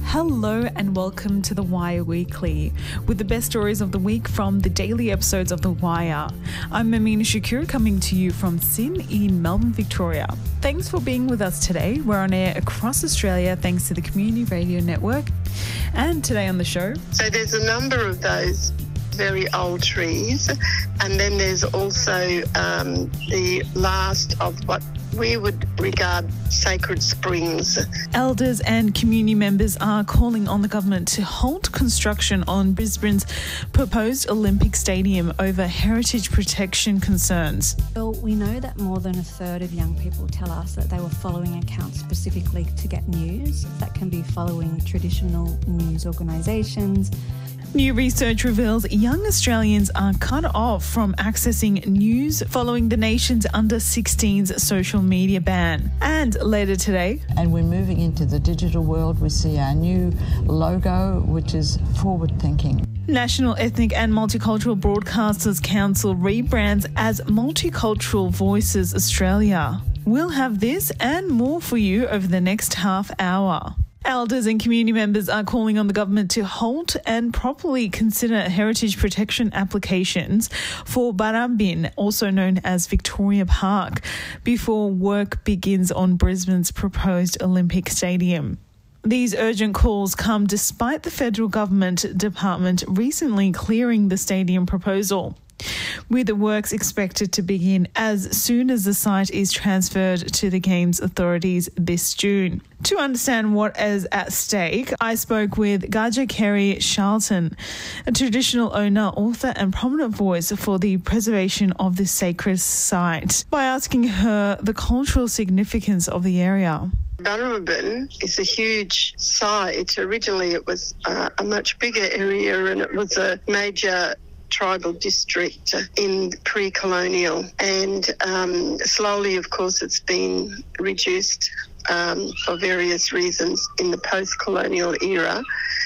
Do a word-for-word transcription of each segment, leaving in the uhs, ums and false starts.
Hello and welcome to The Wire Weekly, with the best stories of the week from the daily episodes of The Wire. I'm Amina Shakur, coming to you from Sin in Melbourne, Victoria. Thanks for being with us today. We're on air across Australia thanks to the Community Radio Network. And today on the show... So there's a number of those very old trees, and then there's also um, the last of what we would regard sacred springs. Elders and community members are calling on the government to halt construction on Brisbane's proposed Olympic Stadium over heritage protection concerns. Well, we know that more than a third of young people tell us that they were following accounts specifically to get news. That can be following traditional news organisations. New research reveals young Australians are cut off from accessing news following the nation's under sixteens social media ban. And later today... And we're moving into the digital world. We see our new logo, which is forward-thinking. National Ethnic and Multicultural Broadcasters Council rebrands as Multicultural Voices Australia. We'll have this and more for you over the next half hour. Elders and community members are calling on the government to halt and properly consider heritage protection applications for Barrambin, also known as Victoria Park, before work begins on Brisbane's proposed Olympic Stadium. These urgent calls come despite the federal government department recently clearing the stadium proposal, with the works expected to begin as soon as the site is transferred to the Games authorities this June. To understand what is at stake, I spoke with Gaja Kerry Charlton, a traditional owner, author and prominent voice for the preservation of this sacred site, by asking her the cultural significance of the area. Barrambin is a huge site. Originally it was uh, a much bigger area, and it was a major tribal district in pre-colonial, and um, slowly, of course, it's been reduced um, for various reasons in the post-colonial era.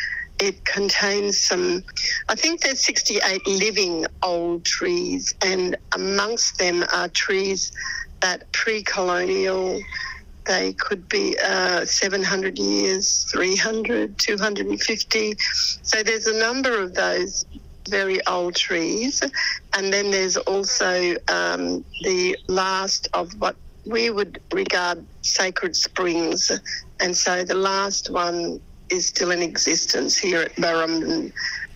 It contains some, I think there's sixty-eight living old trees, and amongst them are trees that pre-colonial, they could be uh, seven hundred years, three hundred, two hundred fifty. So there's a number of those very old trees, and then there's also um, the last of what we would regard sacred springs, and so the last one is still in existence here at Barrambin.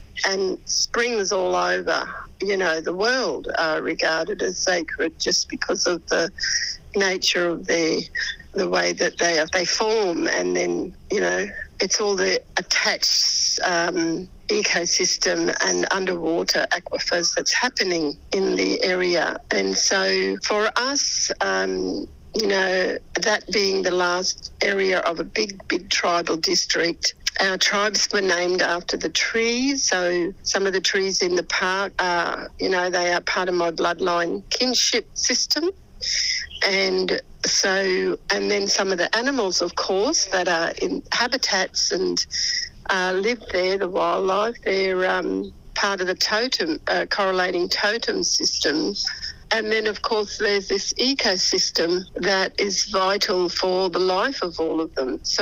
And springs all over, you know, the world are regarded as sacred just because of the nature of their, the way that they are, they form, and then, you know, it's all the attached um, ecosystem and underwater aquifers that's happening in the area. And so for us, um, you know, that being the last area of a big, big tribal district, our tribes were named after the trees. So some of the trees in the park are, you know, they are part of my bloodline kinship system. And so, and then some of the animals, of course, that are in habitats and uh, live there, the wildlife, they're um, part of the totem, uh, correlating totem system. And then, of course, there's this ecosystem that is vital for the life of all of them. So